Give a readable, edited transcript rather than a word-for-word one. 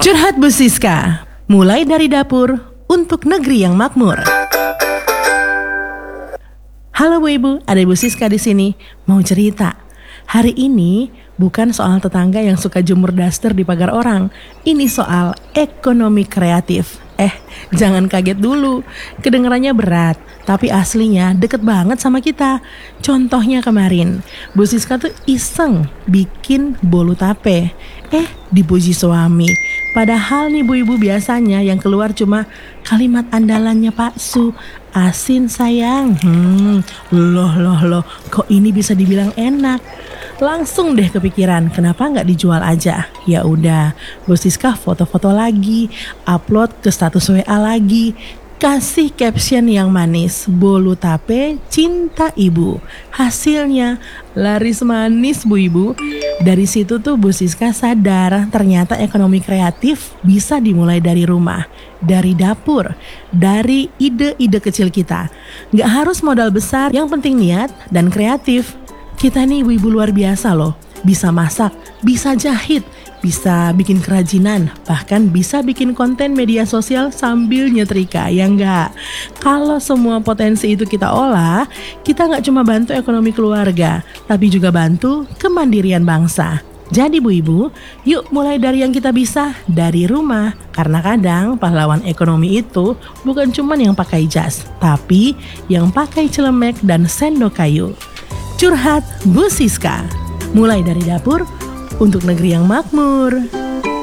Curhat Bu Siska, mulai dari dapur untuk negeri yang makmur. Halo Bu Ibu, ada Ibu Siska di sini. Mau cerita. Hari ini bukan soal tetangga yang suka jemur daster di pagar orang. Ini soal ekonomi kreatif. Jangan kaget dulu. Kedengarannya berat, tapi aslinya deket banget sama kita. Contohnya kemarin, Bu Siska tuh iseng bikin bolu tape. Dipuji suami. Padahal nih Bu Ibu, biasanya yang keluar cuma kalimat andalannya Pak Su, asin sayang. Loh, kok ini bisa dibilang enak? Langsung deh kepikiran, kenapa nggak dijual aja? Ya udah, Bu Siska foto-foto lagi, upload ke status WA lagi, kasih caption yang manis, bolu tape cinta ibu. Hasilnya laris manis Bu Ibu. Dari situ tuh Bu Siska sadar ternyata ekonomi kreatif bisa dimulai dari rumah, dari dapur, dari ide-ide kecil kita. Gak harus modal besar, yang penting niat dan kreatif. Kita nih ibu-ibu luar biasa loh, bisa masak, bisa jahit, bisa bikin kerajinan, bahkan bisa bikin konten media sosial sambil nyetrika, ya enggak? Kalau semua potensi itu kita olah, kita nggak cuma bantu ekonomi keluarga, tapi juga bantu kemandirian bangsa. Jadi Bu Ibu, yuk mulai dari yang kita bisa, dari rumah. Karena kadang pahlawan ekonomi itu bukan cuma yang pakai jas, tapi yang pakai celemek dan sendok kayu. Curhat Bu Siska, mulai dari dapur untuk negeri yang makmur.